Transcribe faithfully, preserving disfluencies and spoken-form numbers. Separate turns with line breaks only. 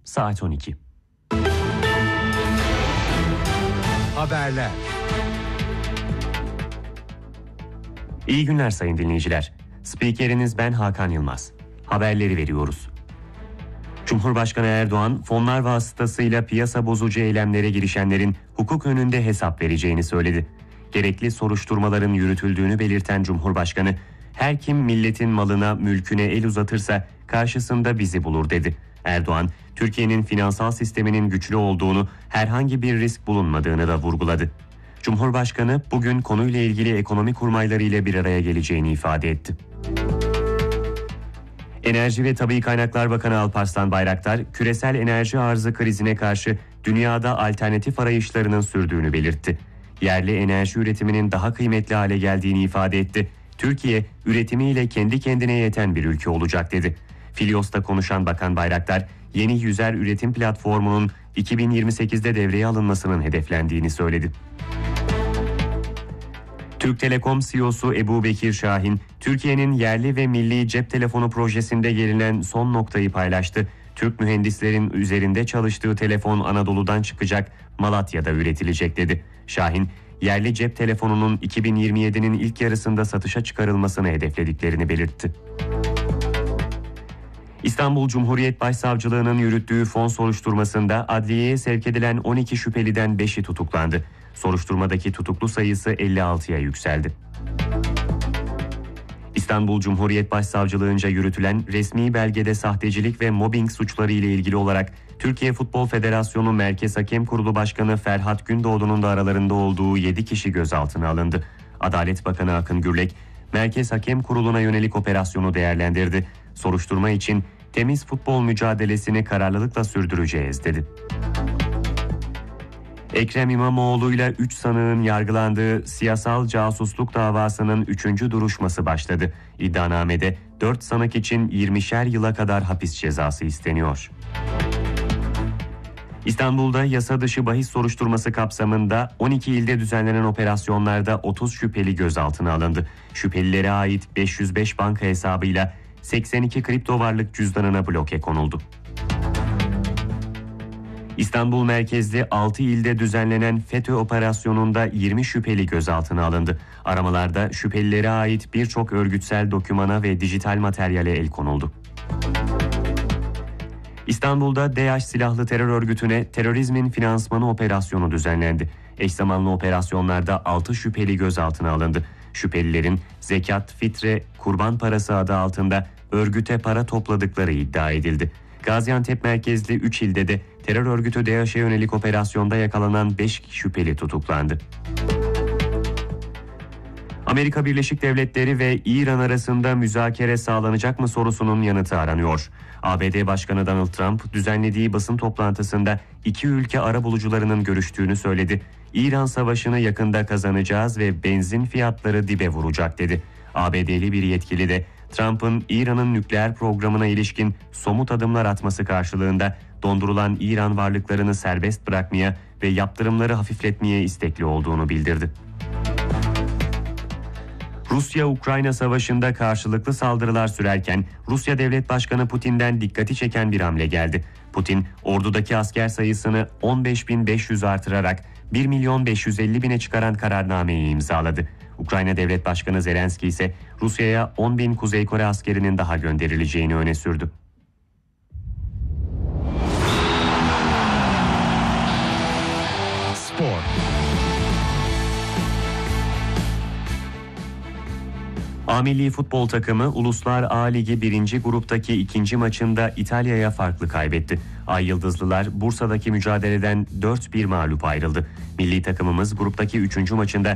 saat on iki.
Haberler.
İyi günler sayın dinleyiciler. Spikeriniz ben Hakan Yılmaz. Haberleri veriyoruz. Cumhurbaşkanı Erdoğan, fonlar vasıtasıyla piyasa bozucu eylemlere girişenlerin hukuk önünde hesap vereceğini söyledi. Gerekli soruşturmaların yürütüldüğünü belirten Cumhurbaşkanı, her kim milletin malına, mülküne el uzatırsa karşısında bizi bulur dedi. Erdoğan, Türkiye'nin finansal sisteminin güçlü olduğunu, herhangi bir risk bulunmadığını da vurguladı. Cumhurbaşkanı bugün konuyla ilgili ekonomi kurmayları ile bir araya geleceğini ifade etti. Enerji ve Tabii Kaynaklar Bakanı Alparslan Bayraktar, küresel enerji arzı krizine karşı dünyada alternatif arayışlarının sürdüğünü belirtti. Yerli enerji üretiminin daha kıymetli hale geldiğini ifade etti. Türkiye, üretimiyle kendi kendine yeten bir ülke olacak dedi. Filyos'ta konuşan Bakan Bayraktar, yeni Yüzer Üretim Platformu'nun iki bin yirmi sekizde devreye alınmasının hedeflendiğini söyledi. Türk Telekom C E O'su Ebu Bekir Şahin, Türkiye'nin yerli ve milli cep telefonu projesinde gelinen son noktayı paylaştı. Türk mühendislerin üzerinde çalıştığı telefon Anadolu'dan çıkacak, Malatya'da üretilecek dedi. Şahin, yerli cep telefonunun iki bin yirmi yedinin ilk yarısında satışa çıkarılmasını hedeflediklerini belirtti. İstanbul Cumhuriyet Başsavcılığı'nın yürüttüğü fon soruşturmasında adliyeye sevk edilen on iki şüpheliden beşi tutuklandı. Soruşturmadaki tutuklu sayısı elli altıya yükseldi. İstanbul Cumhuriyet Başsavcılığı'nca yürütülen resmi belgede sahtecilik ve mobbing suçları ile ilgili olarak Türkiye Futbol Federasyonu Merkez Hakem Kurulu Başkanı Ferhat Gündoğdu'nun da aralarında olduğu yedi kişi gözaltına alındı. Adalet Bakanı Akın Gürlek, Merkez Hakem Kurulu'na yönelik operasyonu değerlendirdi. Soruşturma için temiz futbol mücadelesini kararlılıkla sürdüreceğiz dedi. Ekrem İmamoğlu'yla üç sanığın yargılandığı siyasal casusluk davasının üçüncü duruşması başladı. İddianamede dört sanık için yirmişer yıla kadar hapis cezası isteniyor. İstanbul'da yasa dışı bahis soruşturması kapsamında on iki ilde düzenlenen operasyonlarda otuz şüpheli gözaltına alındı. Şüphelilere ait beş yüz beş banka hesabıyla seksen iki kripto varlık cüzdanına bloke konuldu. İstanbul merkezli altı ilde düzenlenen FETÖ operasyonunda yirmi şüpheli gözaltına alındı. Aramalarda şüphelilere ait birçok örgütsel dokümana ve dijital materyale el konuldu. İstanbul'da DEAŞ silahlı terör örgütüne terörizmin finansmanı operasyonu düzenlendi. Eş zamanlı operasyonlarda altı şüpheli gözaltına alındı. Şüphelilerin zekat, fitre, kurban parası adı altında örgüte para topladıkları iddia edildi. Gaziantep merkezli üç ilde de terör örgütü DEAŞ'a yönelik operasyonda yakalanan beş şüpheli tutuklandı. Amerika Birleşik Devletleri ve İran arasında müzakere sağlanacak mı sorusunun yanıtı aranıyor. A B D Başkanı Donald Trump düzenlediği basın toplantısında iki ülke arabulucularının görüştüğünü söyledi. İran savaşını yakında kazanacağız ve benzin fiyatları dibe vuracak dedi. A B D'li bir yetkili de Trump'ın İran'ın nükleer programına ilişkin somut adımlar atması karşılığında dondurulan İran varlıklarını serbest bırakmaya ve yaptırımları hafifletmeye istekli olduğunu bildirdi. Rusya-Ukrayna savaşında karşılıklı saldırılar sürerken Rusya Devlet Başkanı Putin'den dikkati çeken bir hamle geldi. Putin, ordudaki asker sayısını on beş bin beş yüz artırarak bir milyon beş yüz elli bine çıkaran kararnameyi imzaladı. Ukrayna Devlet Başkanı Zelenski ise Rusya'ya on bin Kuzey Kore askerinin daha gönderileceğini öne sürdü.
Spor.
A Milli Futbol takımı Uluslar A Ligi birinci gruptaki ikinci maçında İtalya'ya farklı kaybetti. Ay Yıldızlılar Bursa'daki mücadeleden dört bir mağlup ayrıldı. Milli takımımız gruptaki üçüncü maçında